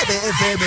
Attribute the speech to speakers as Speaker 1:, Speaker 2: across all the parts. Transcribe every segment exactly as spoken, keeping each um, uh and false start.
Speaker 1: nueve F M.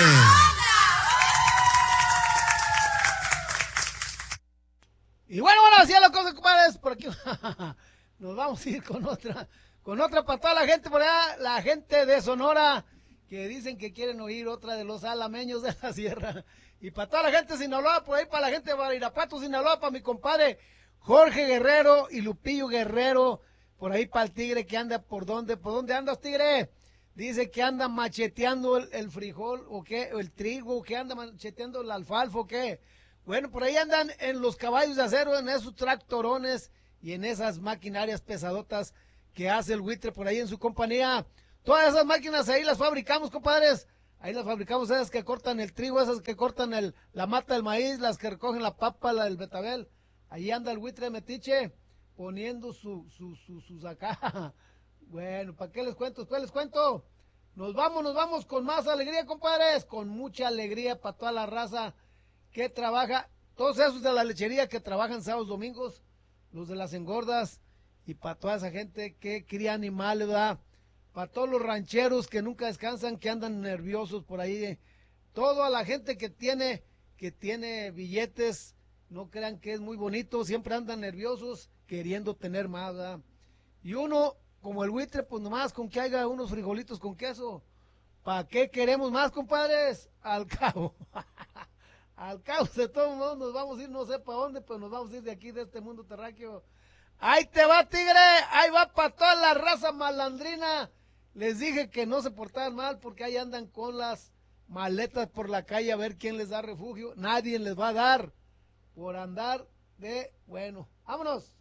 Speaker 2: Y bueno, bueno, así es la cosa, compadres. Por aquí nos vamos a ir con otra, con otra para toda la gente por allá, la gente de Sonora, que dicen que quieren oír otra de los alameños de la sierra. Y para toda la gente de Sinaloa, por ahí para la gente de Irapuato, Sinaloa, para mi compadre Jorge Guerrero y Lupillo Guerrero, por ahí para el tigre que anda por dónde, ¿por dónde andas, tigre? Dice que anda macheteando el, el frijol, o qué, o el trigo, que anda macheteando el alfalfa, o qué. Bueno, por ahí andan en los caballos de acero, en esos tractorones y en esas maquinarias pesadotas que hace el buitre por ahí en su compañía. Todas esas máquinas ahí las fabricamos, compadres. Ahí las fabricamos, esas que cortan el trigo, esas que cortan el, la mata del maíz, las que recogen la papa, la del betabel. Ahí anda el buitre metiche poniendo su, su, su, sus acá. Bueno, ¿para qué les cuento? Después les cuento. Nos vamos, nos vamos con más alegría, compadres. Con mucha alegría para toda la raza que trabaja, todos esos de la lechería que trabajan sábados, domingos, los de las engordas, y para toda esa gente que cría animales, ¿verdad? Para todos los rancheros que nunca descansan, que andan nerviosos por ahí, toda la gente que tiene, que tiene billetes, no crean que es muy bonito, siempre andan nerviosos, queriendo tener más, ¿verdad? Y uno, como el buitre, pues nomás con que haya unos frijolitos con queso, ¿para qué queremos más, compadres? Al cabo. Al cabo de todos modos nos vamos a ir, no sé para dónde, pero nos vamos a ir de aquí, de este mundo terráqueo. Ahí te va, tigre, ahí va para toda la raza malandrina. Les dije que no se portaran mal porque ahí andan con las maletas por la calle a ver quién les da refugio. Nadie les va a dar por andar de, bueno, vámonos.